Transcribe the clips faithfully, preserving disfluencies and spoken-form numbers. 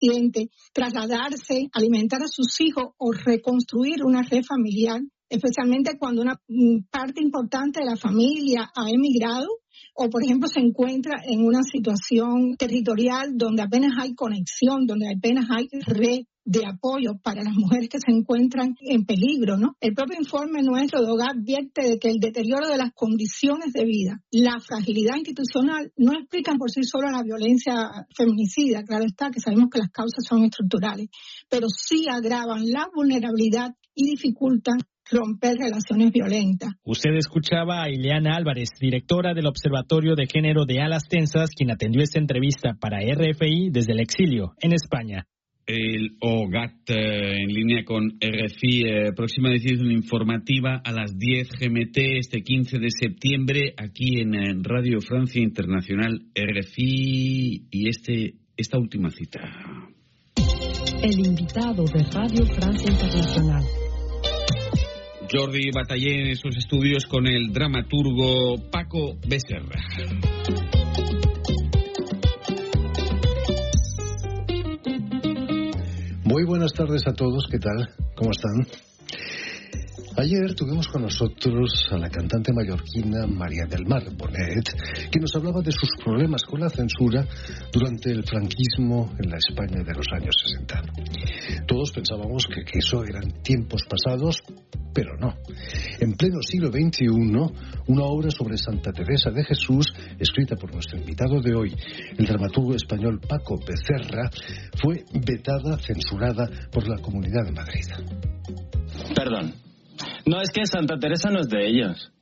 suficiente, trasladarse, alimentar a sus hijos o reconstruir una red familiar, especialmente cuando una parte importante de la familia ha emigrado o, por ejemplo, se encuentra en una situación territorial donde apenas hay conexión, donde apenas hay red de apoyo para las mujeres que se encuentran en peligro, ¿no? El propio informe nuestro de hogar advierte de que el deterioro de las condiciones de vida, la fragilidad institucional, no explican por sí sola la violencia feminicida, claro está, que sabemos que las causas son estructurales, pero sí agravan la vulnerabilidad y dificultan romper relaciones violentas. Usted escuchaba a Ileana Álvarez, directora del Observatorio de Género de Alas Tensas, quien atendió esta entrevista para R F I desde el exilio en España. El O G A T eh, en línea con R F I, eh, próxima edición informativa a las diez G M T este quince de septiembre aquí en, en Radio Francia Internacional R F I y este esta última cita. El invitado de Radio Francia Internacional. Jordi Batallé en esos estudios con el dramaturgo Paco Becerra. Muy buenas tardes a todos, ¿qué tal? ¿Cómo están? Ayer tuvimos con nosotros a la cantante mallorquina María del Mar Bonet, que nos hablaba de sus problemas con la censura durante el franquismo en la España de los años sesenta. Todos pensábamos que, que eso eran tiempos pasados, pero no. En pleno siglo veintiuno, una obra sobre Santa Teresa de Jesús, escrita por nuestro invitado de hoy, el dramaturgo español Paco Becerra, fue vetada, censurada por la Comunidad de Madrid. Perdón. No, es que Santa Teresa no es de ellos.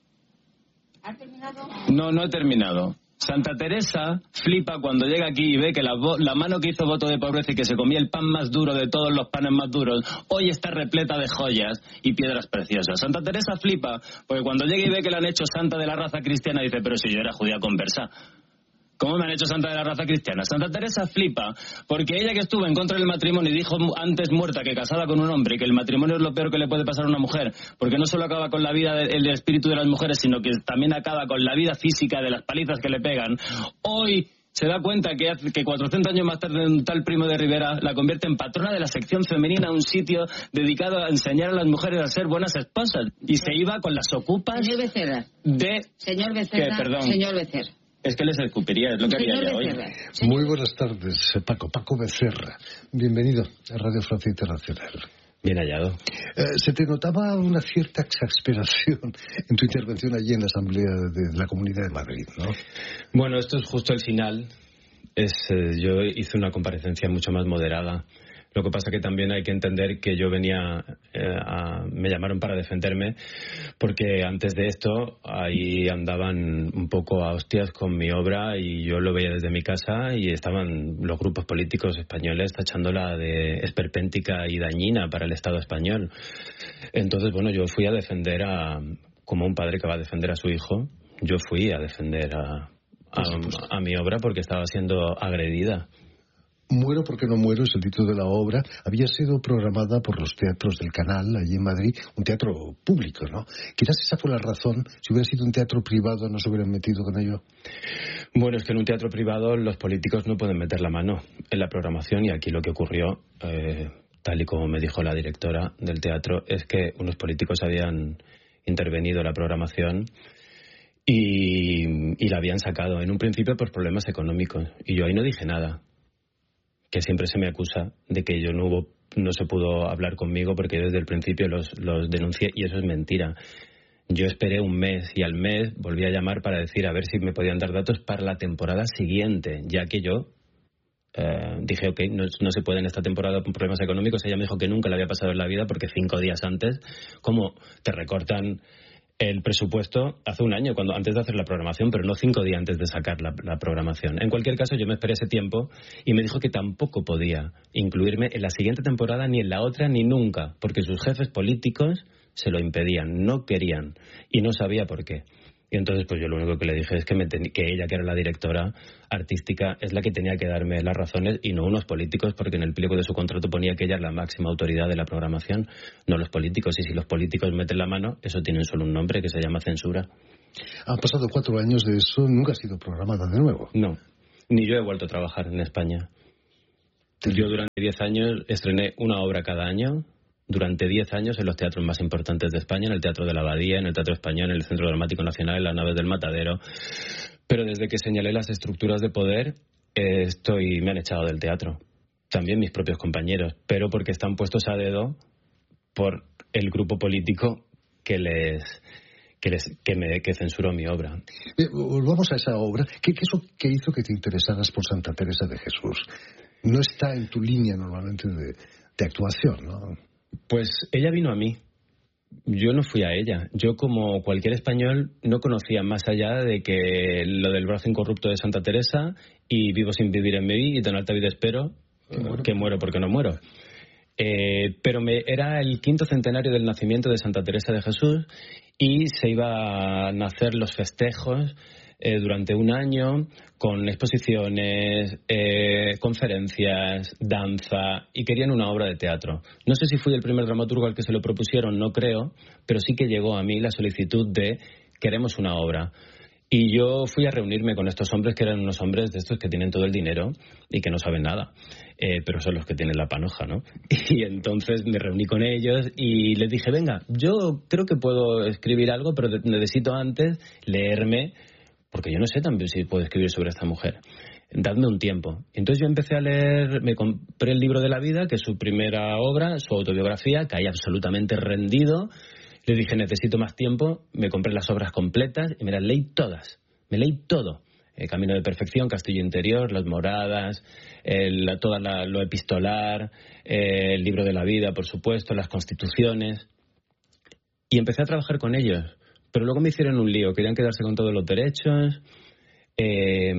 ¿Ha terminado? No, no he terminado. Santa Teresa flipa cuando llega aquí y ve que la, la mano que hizo voto de pobreza y que se comía el pan más duro de todos los panes más duros, hoy está repleta de joyas y piedras preciosas. Santa Teresa flipa porque cuando llega y ve que le han hecho santa de la raza cristiana, dice, pero si yo era judía conversa, ¿cómo me han hecho santa de la raza cristiana? Santa Teresa flipa porque ella, que estuvo en contra del matrimonio y dijo antes muerta que casada con un hombre, que el matrimonio es lo peor que le puede pasar a una mujer, porque no solo acaba con la vida del espíritu de las mujeres, sino que también acaba con la vida física de las palizas que le pegan, hoy se da cuenta que, que cuatrocientos años más tarde un tal Primo de Rivera la convierte en patrona de la sección femenina, un sitio dedicado a enseñar a las mujeres a ser buenas esposas, y se iba con las ocupas Señor Becerra. de... Señor Becerra. ¿Qué? Perdón. Señor Becerra. Es que les escupiría, es lo que haría ya hoy. Muy buenas tardes, Paco. Paco Becerra. Bienvenido a Radio Francia Internacional. Bien hallado. Eh, se te notaba una cierta exasperación en tu intervención allí en la Asamblea de la Comunidad de Madrid, ¿no? Bueno, esto es justo el final. Es, eh, yo hice una comparecencia mucho más moderada. Lo que pasa que también hay que entender que yo venía, eh, a, me llamaron para defenderme, porque antes de esto ahí andaban un poco a hostias con mi obra y yo lo veía desde mi casa y estaban los grupos políticos españoles tachándola de esperpéntica y dañina para el Estado español. Entonces, bueno, yo fui a defender a, como un padre que va a defender a su hijo, yo fui a defender a, a, a mi obra porque estaba siendo agredida. Muero porque no muero es el título de la obra. Había sido programada por los teatros del Canal, allí en Madrid, un teatro público, ¿no? Quizás esa fue la razón. Si hubiera sido un teatro privado, ¿no se hubieran metido con ello? Bueno, es que en un teatro privado los políticos no pueden meter la mano en la programación, y aquí lo que ocurrió, eh, tal y como me dijo la directora del teatro, es que unos políticos habían intervenido en la programación y, y la habían sacado. En un principio por problemas económicos, y yo ahí no dije nada. Que siempre se me acusa de que yo no hubo, no se pudo hablar conmigo porque yo desde el principio los, los denuncié, y eso es mentira. Yo esperé un mes y al mes volví a llamar para decir a ver si me podían dar datos para la temporada siguiente, ya que yo eh, dije, ok, no, no se puede en esta temporada por problemas económicos. Ella me dijo que nunca le había pasado en la vida porque cinco días antes, como te recortan el presupuesto hace un año, cuando antes de hacer la programación, pero no cinco días antes de sacar la, la programación. En cualquier caso, yo me esperé ese tiempo y me dijo que tampoco podía incluirme en la siguiente temporada, ni en la otra, ni nunca, porque sus jefes políticos se lo impedían, no querían, y no sabía por qué. Y entonces pues yo lo único que le dije es que, me ten- que ella, que era la directora artística, es la que tenía que darme las razones y no unos políticos, porque en el pliego de su contrato ponía que ella es la máxima autoridad de la programación, no los políticos. Y si los políticos meten la mano, eso tiene solo un nombre, que se llama censura. Han pasado cuatro años de eso, nunca ha sido programada de nuevo. No, ni yo he vuelto a trabajar en España. Yo durante diez años estrené una obra cada año, durante diez años en los teatros más importantes de España, en el Teatro de la Abadía, en el Teatro Español, en el Centro Dramático Nacional, en las Naves del Matadero. Pero desde que señalé las estructuras de poder, eh, estoy, me han echado del teatro. También mis propios compañeros, pero porque están puestos a dedo por el grupo político que les... Que, les, que, me, que censuró mi obra. Bien, volvamos a esa obra. ¿Qué, ¿Qué es lo que hizo que te interesaras por Santa Teresa de Jesús? No está en tu línea normalmente de, de actuación, ¿no? Pues ella vino a mí. Yo no fui a ella. Yo, como cualquier español, no conocía más allá de que lo del brazo incorrupto de Santa Teresa y vivo sin vivir en mí y tan alta vida espero que muero, que muero porque no muero. Eh, pero me, era el quinto centenario del nacimiento de Santa Teresa de Jesús y se iban a hacer los festejos eh, durante un año con exposiciones, eh, conferencias, danza, y querían una obra de teatro. No sé si fui el primer dramaturgo al que se lo propusieron, no creo, pero sí que llegó a mí la solicitud de queremos una obra. Y yo fui a reunirme con estos hombres que eran unos hombres de estos que tienen todo el dinero y que no saben nada, eh, pero son los que tienen la panoja, ¿no? Y entonces me reuní con ellos y les dije, venga, yo creo que puedo escribir algo, pero necesito antes leerme, porque yo no sé también si puedo escribir sobre esta mujer. Dadme un tiempo. Entonces yo empecé a leer, me compré el libro de la vida, que es su primera obra, su autobiografía, caí absolutamente rendido. Le dije, necesito más tiempo, me compré las obras completas y me las leí todas. Me leí todo. El Camino de Perfección, Castillo Interior, Las Moradas, el, toda la, lo epistolar, eh, el libro de la vida, por supuesto, las constituciones. Y empecé a trabajar con ellos. Pero luego me hicieron un lío, querían quedarse con todos los derechos, eh,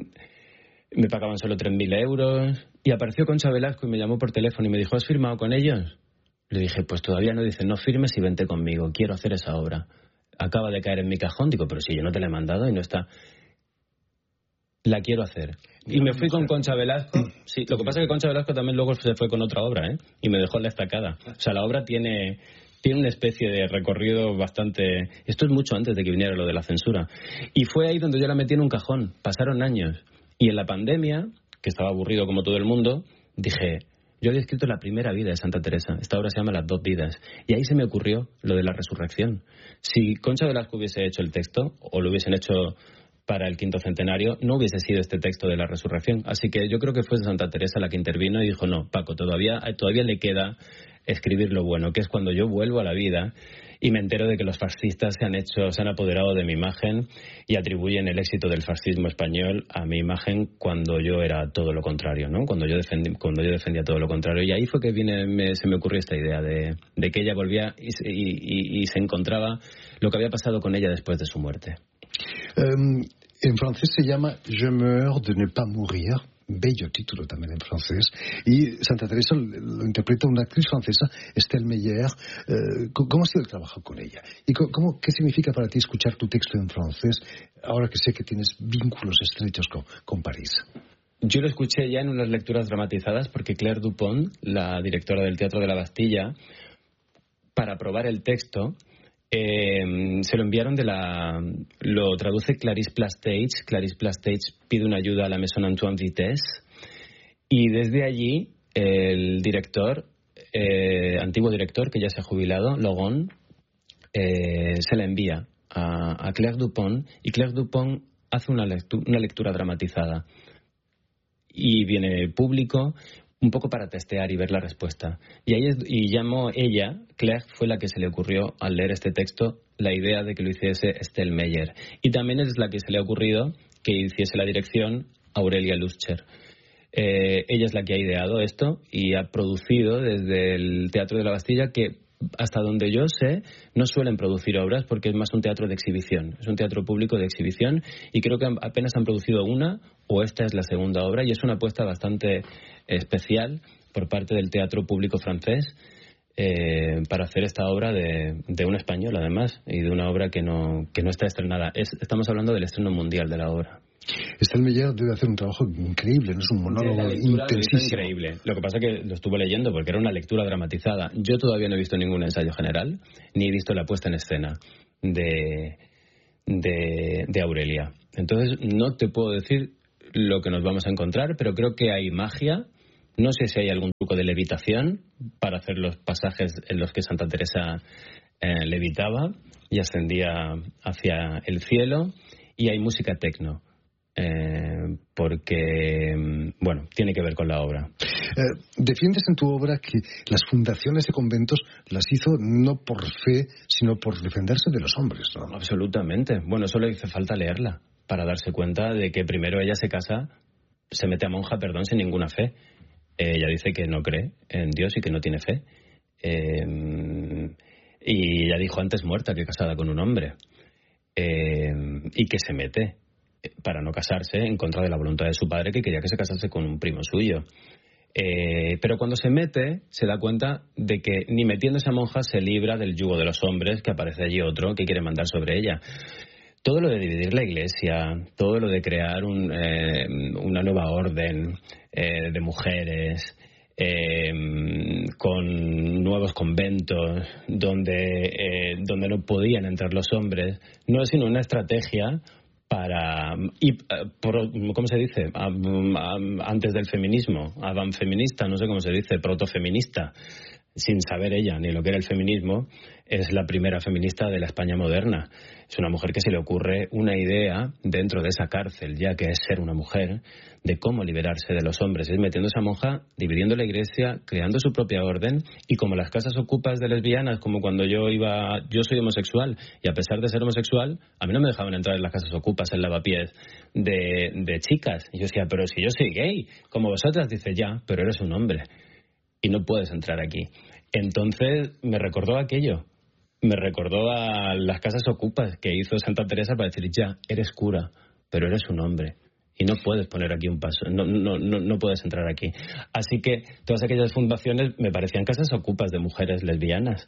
me pagaban solo tres mil euros. Y apareció Concha Velasco y me llamó por teléfono y me dijo, ¿has firmado con ellos? Le dije, pues todavía no. Dice, no firmes y vente conmigo, quiero hacer esa obra. Acaba de caer en mi cajón. Digo, pero si yo no te la he mandado y no está. La quiero hacer. Y me fui con Concha Velasco. Sí, lo que pasa es que Concha Velasco también luego se fue con otra obra, ¿eh? Y me dejó en la estacada. O sea, la obra tiene, tiene una especie de recorrido bastante... Esto es mucho antes de que viniera lo de la censura. Y fue ahí donde yo la metí en un cajón. Pasaron años. Y en la pandemia, que estaba aburrido como todo el mundo, dije... Yo había escrito la primera vida de Santa Teresa. Esta obra se llama Las dos vidas. Y ahí se me ocurrió lo de la resurrección. Si Concha Velasco hubiese hecho el texto, o lo hubiesen hecho para el quinto centenario, no hubiese sido este texto de la resurrección. Así que yo creo que fue Santa Teresa la que intervino y dijo, no, Paco, todavía, todavía le queda escribir lo bueno, que es cuando yo vuelvo a la vida y me entero de que los fascistas se han hecho, se han apoderado de mi imagen y atribuyen el éxito del fascismo español a mi imagen cuando yo era todo lo contrario, ¿no? Cuando yo defendí, cuando yo defendía todo lo contrario. Y ahí fue que viene, me, se me ocurrió esta idea de, de que ella volvía y, y, y, y se encontraba lo que había pasado con ella después de su muerte. Um, en francés se llama Je meurs de ne pas mourir. Bello título también en francés. Y Santa Teresa lo interpreta una actriz francesa, Estelle Meyer. Eh, ¿Cómo ha sido el trabajo con ella? ¿Y cómo, qué significa para ti escuchar tu texto en francés, ahora que sé que tienes vínculos estrechos con, con París? Yo lo escuché ya en unas lecturas dramatizadas porque Claire Dupont, la directora del Teatro de la Bastilla, para probar el texto... Eh, se lo enviaron de la... Lo traduce Clarisse Plastage. Clarisse Plastage pide una ayuda a la Maison Antoine Vitesse y desde allí el director, eh, antiguo director que ya se ha jubilado, Logon, eh, se la envía a, a Claire Dupont y Claire Dupont hace una, lectu- una lectura dramatizada y viene el público un poco para testear y ver la respuesta. Y ahí es, y llamó ella, Claire fue la que se le ocurrió al leer este texto la idea de que lo hiciese Estelle Meyer. Y también es la que se le ha ocurrido que hiciese la dirección Aurelia Luscher. Eh, ella es la que ha ideado esto y ha producido desde el Teatro de la Bastilla, que hasta donde yo sé no suelen producir obras porque es más un teatro de exhibición, es un teatro público de exhibición y creo que apenas han producido una o esta es la segunda obra y es una apuesta bastante especial por parte del teatro público francés eh, para hacer esta obra de, de un español además y de una obra que no, que no está estrenada. Es, estamos hablando del estreno mundial de la obra. Estelle Meyer debe hacer un trabajo increíble, no es un monólogo intensísimo. Increíble. Lo que pasa es que lo estuve leyendo porque era una lectura dramatizada. Yo todavía no he visto ningún ensayo general, ni he visto la puesta en escena de, de, de Aurelia. Entonces no te puedo decir lo que nos vamos a encontrar, pero creo que hay magia, No sé si hay algún truco de levitación para hacer los pasajes en los que Santa Teresa eh, levitaba y ascendía hacia el cielo, y hay música tecno. Eh, porque, bueno, tiene que ver con la obra. Eh, defiendes en tu obra que las fundaciones de conventos las hizo no por fe, sino por defenderse de los hombres, ¿no? Absolutamente. Bueno, solo hizo falta leerla para darse cuenta de que primero ella se casa, se mete a monja, perdón, sin ninguna fe. Eh, ella dice que no cree en Dios y que no tiene fe. Eh, y ella dijo antes muerta que casada con un hombre. Eh, y que se mete para no casarse en contra de la voluntad de su padre, que quería que se casase con un primo suyo. Eh, pero cuando se mete, se da cuenta de que ni metiéndose a monja se libra del yugo de los hombres, que aparece allí otro que quiere mandar sobre ella. Todo lo de dividir la iglesia, todo lo de crear un, eh, una nueva orden eh, de mujeres, eh, con nuevos conventos donde, eh, donde no podían entrar los hombres, no es sino una estrategia para, y, por, ¿cómo se dice? Antes del feminismo, avanfeminista, no sé cómo se dice, protofeminista, sin saber ella ni lo que era el feminismo. Es la primera feminista de la España moderna. Es una mujer que se le ocurre una idea dentro de esa cárcel, ya que es ser una mujer, de cómo liberarse de los hombres. Es metiéndose a monja, dividiendo la iglesia, creando su propia orden, y como las casas ocupas de lesbianas, como cuando yo iba, yo soy homosexual, y a pesar de ser homosexual, a mí no me dejaban entrar en las casas ocupas, en lavapiés de, de chicas. Y yo decía, pero si yo soy gay, como vosotras. Dice, ya, pero eres un hombre y no puedes entrar aquí. Entonces me recordó aquello. Me recordó a las casas ocupas que hizo Santa Teresa para decir, ya, eres cura, pero eres un hombre y no puedes poner aquí un paso, no, no, no, no puedes entrar aquí. Así que todas aquellas fundaciones me parecían casas ocupas de mujeres lesbianas.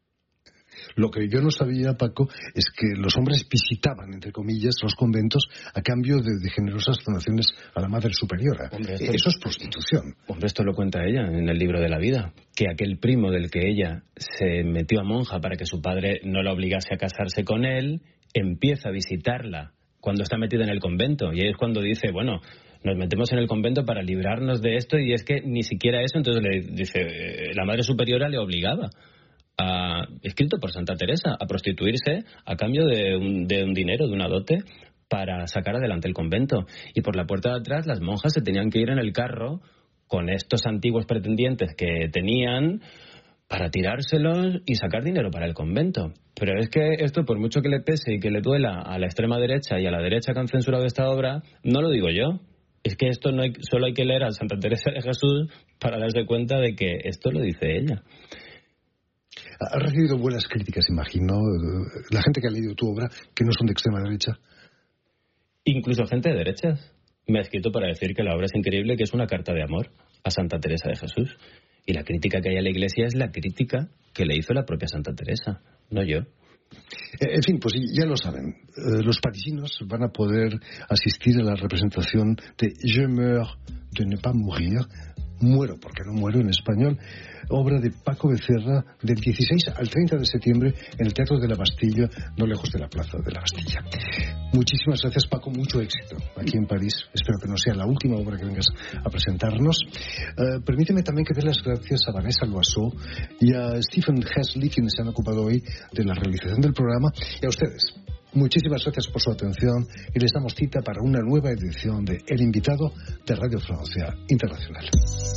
Lo que yo no sabía, Paco, es que los hombres visitaban, entre comillas, los conventos a cambio de, de generosas donaciones a la Madre Superiora. Hombre, esto, Eso es prostitución. Hombre, esto lo cuenta ella en el libro de la vida, que aquel primo del que ella se metió a monja para que su padre no la obligase a casarse con él, empieza a visitarla cuando está metida en el convento. Y ahí es cuando dice, bueno, nos metemos en el convento para librarnos de esto, y es que ni siquiera eso. Entonces le dice, la Madre Superiora le obligaba, a, escrito por Santa Teresa, a prostituirse a cambio de un, de un dinero, de una dote, para sacar adelante el convento. Y por la puerta de atrás las monjas se tenían que ir en el carro con estos antiguos pretendientes que tenían para tirárselos y sacar dinero para el convento. Pero es que esto, por mucho que le pese y que le duela a la extrema derecha y a la derecha que han censurado esta obra, no lo digo yo. Es que esto no hay, solo hay que leer a Santa Teresa de Jesús para darse cuenta de que esto lo dice ella. Has recibido buenas críticas, imagino, la gente que ha leído tu obra, que no son de extrema derecha. Incluso gente de derechas me ha escrito para decir que la obra es increíble, que es una carta de amor a Santa Teresa de Jesús. Y la crítica que hay a la Iglesia es la crítica que le hizo la propia Santa Teresa, no yo. En fin, pues ya lo saben, los parisinos van a poder asistir a la representación de Je meurs de ne pas mourir, Muero porque no muero en español, obra de Paco Becerra, del dieciséis al treinta de septiembre en el Teatro de la Bastilla, no lejos de la Plaza de la Bastilla. Muchísimas gracias, Paco, mucho éxito aquí en París. Espero que no sea la última obra que vengas a presentarnos. Uh, permíteme también que dé las gracias a Vanessa Loiseau y a Stephen Hesley, quienes se han ocupado hoy de la realización del programa, y a ustedes. Muchísimas gracias por su atención y les damos cita para una nueva edición de El Invitado de Radio Francia Internacional.